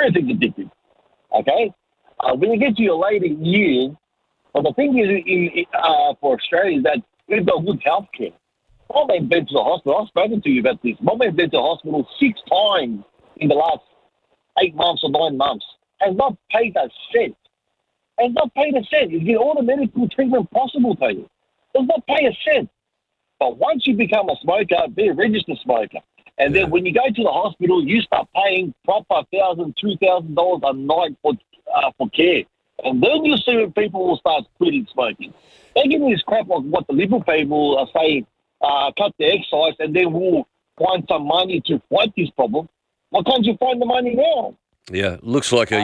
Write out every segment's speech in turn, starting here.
Everything's addictive. Okay? When you get to your later years, well, the thing is for Australia is that we've got good health care. Mum ain't been to the hospital. I've spoken to you about this. Mum ain't been to the hospital 6 times in the last 8 months or 9 months. Has not paid a cent. Has not paid a cent. You get all the medical treatment possible to you. Does not pay a cent. But once you become a smoker, be a registered smoker. And then when you go to the hospital, you start paying proper $1,000, $2,000 a night for care. And then you see when people will start quitting smoking. They give me this crap like what the Liberal people are saying, cut the excise, and then we'll find some money to fight this problem. Why can't you find the money now? Yeah, looks like a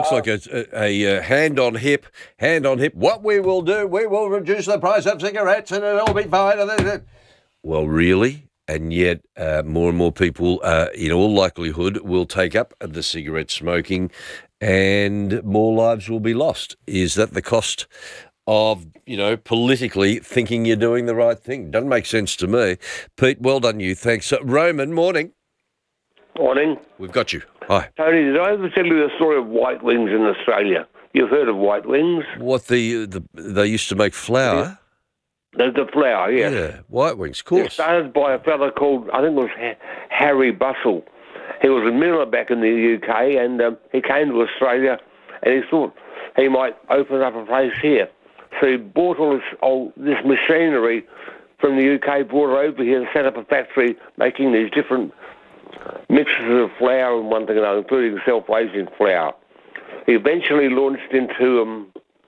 hand on hip. What we will do, we will reduce the price of cigarettes, and it'll be fine. Well, really? And yet more and more people, in all likelihood, will take up the cigarette smoking and more lives will be lost. Is that the cost of, politically thinking you're doing the right thing? Doesn't make sense to me. Pete, well done you. Thanks. Roman, morning. Morning. We've got you. Hi. Tony, did I ever tell you the story of White Wings in Australia? You've heard of White Wings? What, they used to make flour? The flour, yes. Yeah, White Wings, of course. It started by a fellow called, I think it was Harry Bussell. He was a miller back in the UK, and he came to Australia, and he thought he might open up a place here. So he bought all this machinery from the UK, brought it over here and set up a factory making these different mixes of flour and one thing and another, including self-raising flour. He eventually launched into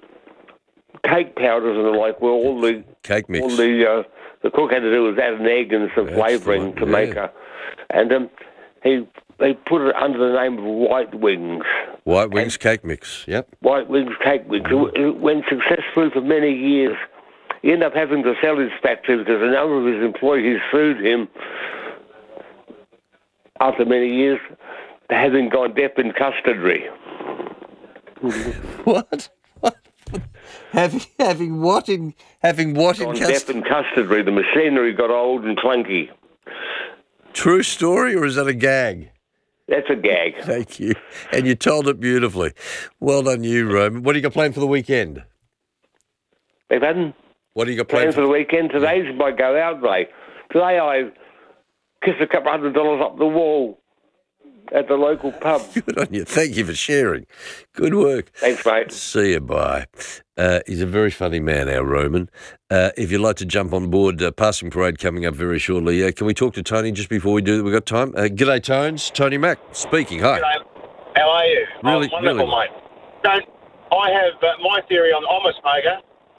cake powders and the like, where all the cake mix. All the cook had to do was add an egg and some flavouring to make her. And they put it under the name of White Wings. White Wings cake mix, yep. White Wings cake mix. It went successfully for many years. He ended up having to sell his factory because a number of his employees sued him after many years, having gone deaf in custody. What? Having what in custody? Deaf in custody. The machinery got old and clunky. True story, or is that a gag? That's a gag. Thank you. And you told it beautifully. Well done you, Roman. What do you got planned for the weekend? Beg pardon? What do you got planned for the weekend? Today's my go out day. Today I kissed a couple $100 up the wall at the local pub. Good on you. Thank you for sharing. Good work. Thanks, mate. See you, bye. He's a very funny man, our Roman. If you'd like to jump on board, Passing Parade coming up very shortly. Can we talk to Tony just before we do that? We've got time. G'day, Tones. Tony Mack speaking. Hi. G'day. How are you? Really, wonderful, really well. mate. I have my theory on. I'm a smoker.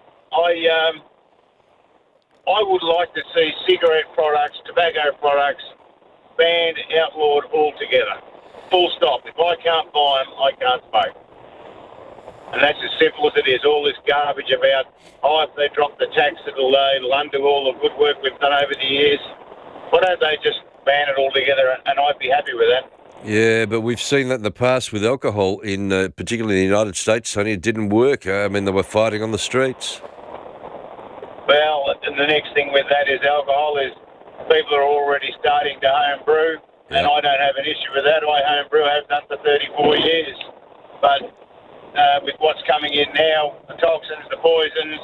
I would like to see cigarette products, tobacco products, banned, outlawed altogether. Full stop. If I can't buy them, I can't smoke. And that's as simple as it is. All this garbage about, if they drop the tax, it'll undo all the good work we've done over the years. Why don't they just ban it altogether, and I'd be happy with that. Yeah, but we've seen that in the past with alcohol, particularly in the United States, Tony. It didn't work. They were fighting on the streets. Well, and the next thing with that is alcohol is people are already starting to home brew, and I don't have an issue with that. I home brew, have done for 34 years. But with what's coming in now, the toxins, the poisons,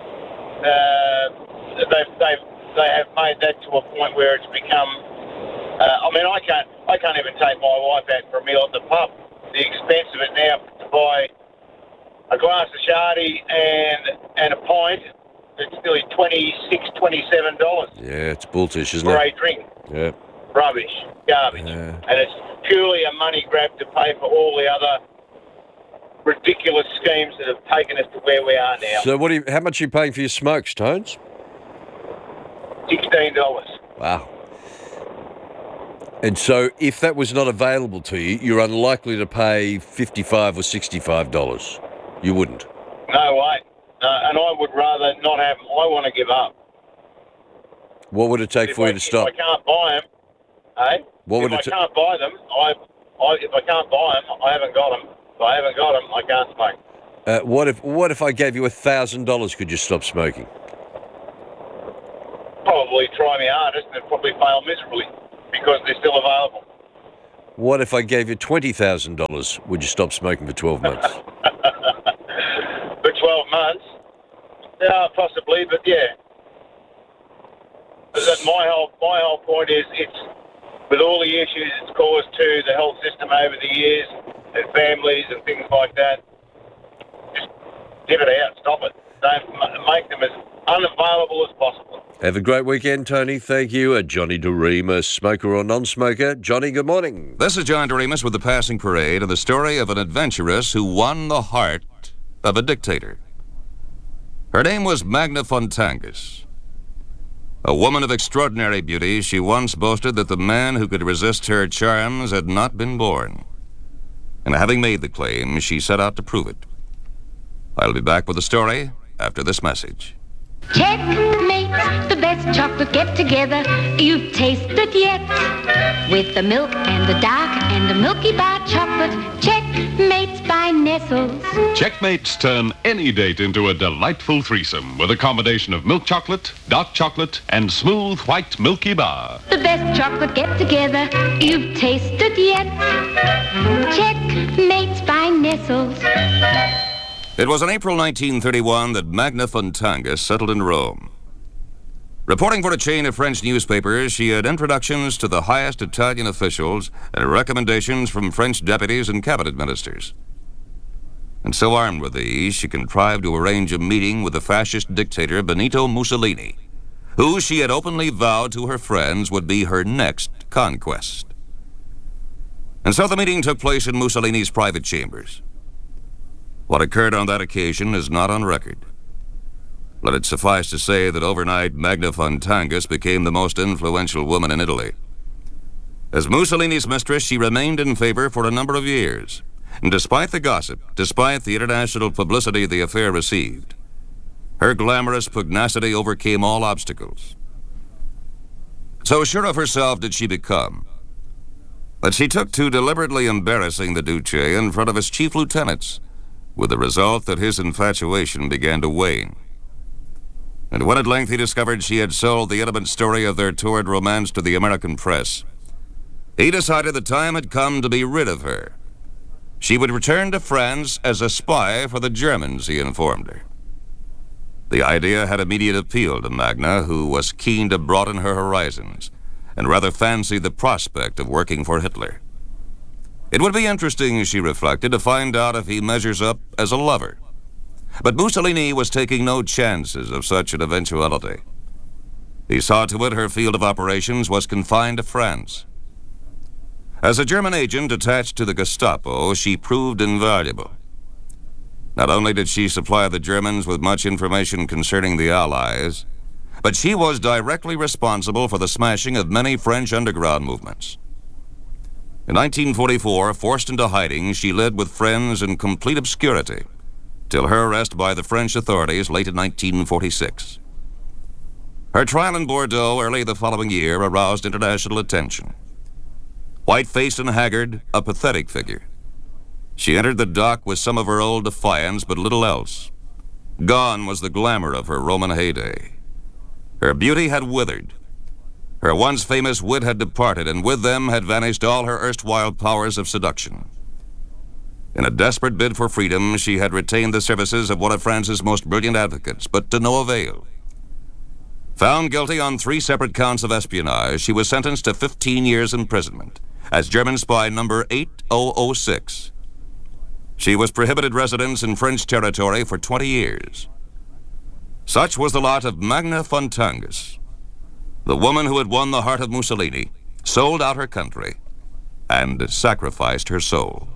they have made that to a point where it's become. I can't even take my wife out for a meal at the pub. The expense of it now to buy a glass of Shardy and a pint. It's nearly $26, $27. Yeah, it's bulltish, isn't for it? a drink. Yeah. Rubbish, garbage. Yeah. And it's purely a money grab to pay for all the other ridiculous schemes that have taken us to where we are now. So how much are you paying for your smokes, Tones? $16. Wow. And so if that was not available to you, you're unlikely to pay $55 or $65. You wouldn't? No way. And I would rather not have them. I want to give up. What would it take for you to stop? If I can't buy them, if I can't buy them, if I can't buy them, I haven't got them. If I haven't got them, I can't smoke. What if I gave you $1,000? Could you stop smoking? Probably try my hardest and probably fail miserably because they're still available. What if I gave you $20,000? Would you stop smoking for 12 months? For 12 months? Yeah, possibly, but yeah. But my whole point is, it's with all the issues it's caused to the health system over the years and families and things like that. Just get it out, stop it. Don't make them as unavailable as possible. Have a great weekend, Tony. Thank you. Johnny Doremus, smoker or non-smoker. Johnny, good morning. This is John Doremus with the Passing Parade and the story of an adventuress who won the heart of a dictator. Her name was Magna Fontanges. A woman of extraordinary beauty, she once boasted that the man who could resist her charms had not been born. And having made the claim, she set out to prove it. I'll be back with the story after this message. Checkmate, the best chocolate get-together you've tasted yet. With the milk and the dark and the Milky Bar chocolate, Checkmates by Nestles. Checkmates turn any date into a delightful threesome with a combination of milk chocolate, dark chocolate, and smooth white Milky Bar. The best chocolate get-together you've tasted yet. Checkmates by Nestles. It was in April 1931 that Magna Fontanges settled in Rome. Reporting for a chain of French newspapers, she had introductions to the highest Italian officials and recommendations from French deputies and cabinet ministers. And so armed with these, she contrived to arrange a meeting with the fascist dictator Benito Mussolini, who she had openly vowed to her friends would be her next conquest. And so the meeting took place in Mussolini's private chambers. What occurred on that occasion is not on record. Let it suffice to say that overnight, Magna Fontanges became the most influential woman in Italy. As Mussolini's mistress, she remained in favor for a number of years. And despite the gossip, despite the international publicity the affair received, her glamorous pugnacity overcame all obstacles. So sure of herself did she become, that she took to deliberately embarrassing the Duce in front of his chief lieutenants, with the result that his infatuation began to wane. And when at length he discovered she had sold the intimate story of their torrid romance to the American press, he decided the time had come to be rid of her. She would return to France as a spy for the Germans, he informed her. The idea had immediate appeal to Magna, who was keen to broaden her horizons and rather fancied the prospect of working for Hitler. It would be interesting, she reflected, to find out if he measures up as a lover. But Mussolini was taking no chances of such an eventuality. He saw to it her field of operations was confined to France. As a German agent attached to the Gestapo, she proved invaluable. Not only did she supply the Germans with much information concerning the Allies, but she was directly responsible for the smashing of many French underground movements. In 1944, forced into hiding, she led with friends in complete obscurity, till her arrest by the French authorities late in 1946. Her trial in Bordeaux early the following year aroused international attention. White-faced and haggard, a pathetic figure, she entered the dock with some of her old defiance, but little else. Gone was the glamour of her Roman heyday. Her beauty had withered. Her once famous wit had departed, and with them had vanished all her erstwhile powers of seduction. In a desperate bid for freedom, she had retained the services of one of France's most brilliant advocates, but to no avail. Found guilty on 3 separate counts of espionage, she was sentenced to 15 years imprisonment as German spy number 8006. She was prohibited residence in French territory for 20 years. Such was the lot of Magna Fontanges, the woman who had won the heart of Mussolini, sold out her country, and sacrificed her soul.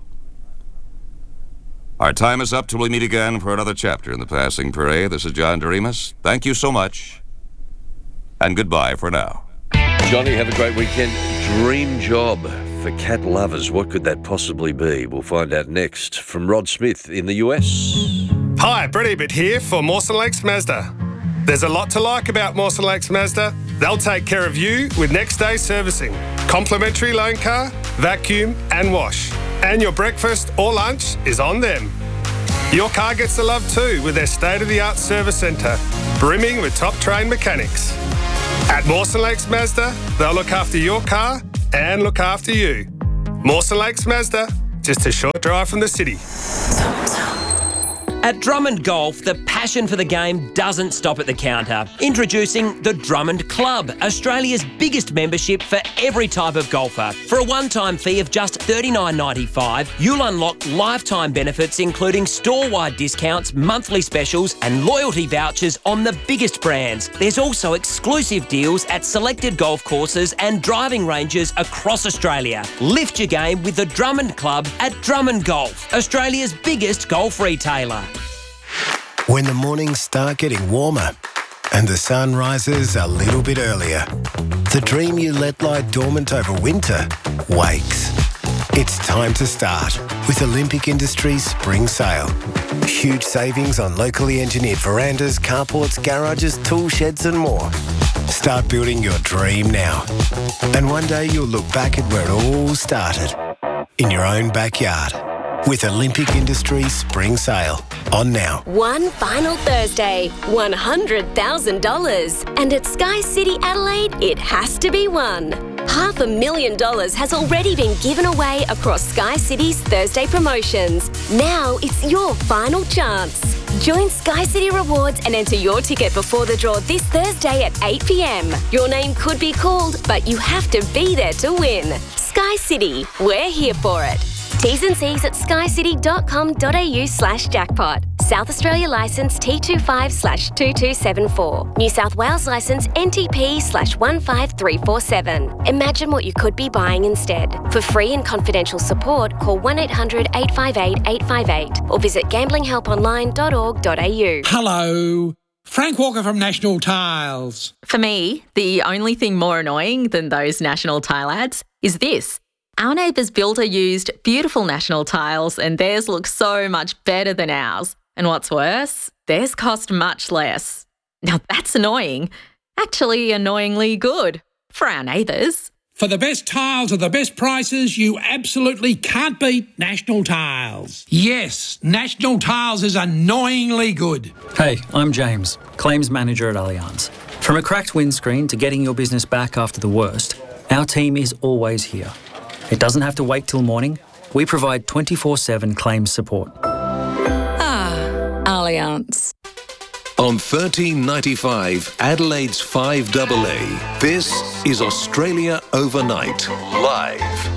Our time is up till we meet again for another chapter in the Passing Parade. This is John Doremus. Thank you so much, and goodbye for now. Johnny, have a great weekend. Dream job for cat lovers. What could that possibly be? We'll find out next from Rod Smith in the US. Hi, Brett Ebert here for Mawson Lakes Mazda. There's a lot to like about Mawson Lakes Mazda. They'll take care of you with next day servicing, complimentary loan car, vacuum and wash. And your breakfast or lunch is on them. Your car gets the love too with their state-of-the-art service centre, brimming with top-trained mechanics. At Mawson Lakes Mazda, they'll look after your car and look after you. Mawson Lakes Mazda, just a short drive from the city. At Drummond Golf, the passion for the game doesn't stop at the counter. Introducing the Drummond Club, Australia's biggest membership for every type of golfer. For a one-time fee of just $39.95, you'll unlock lifetime benefits including store-wide discounts, monthly specials and loyalty vouchers on the biggest brands. There's also exclusive deals at selected golf courses and driving ranges across Australia. Lift your game with the Drummond Club at Drummond Golf, Australia's biggest golf retailer. When the mornings start getting warmer and the sun rises a little bit earlier, the dream you let lie dormant over winter wakes. It's time to start with Olympic Industries Spring Sale. Huge savings on locally engineered verandas, carports, garages, tool sheds and more. Start building your dream now. And one day you'll look back at where it all started, in your own backyard. With Olympic Industries Spring Sale. On now. One final Thursday, $100,000. And at Sky City Adelaide, it has to be won. $500,000 has already been given away across Sky City's Thursday promotions. Now it's your final chance. Join Sky City Rewards and enter your ticket before the draw this Thursday at 8 p.m. Your name could be called, but you have to be there to win. Sky City, we're here for it. T's and C's at skycity.com.au/jackpot. South Australia licence T25/2274. New South Wales licence NTP/15347. Imagine what you could be buying instead. For free and confidential support, call 1-800-858-858 or visit gamblinghelponline.org.au. Hello. Frank Walker from National Tiles. For me, the only thing more annoying than those National Tile ads is this. Our neighbour's builder used beautiful National Tiles and theirs looks so much better than ours. And what's worse, theirs cost much less. Now that's annoying. Actually, annoyingly good for our neighbours. For the best tiles at the best prices, you absolutely can't beat National Tiles. Yes, National Tiles is annoyingly good. Hey, I'm James, Claims Manager at Allianz. From a cracked windscreen to getting your business back after the worst, our team is always here. It doesn't have to wait till morning. We provide 24/7 claims support. Allianz. On 1395 Adelaide's 5AA, this is Australia Overnight, live.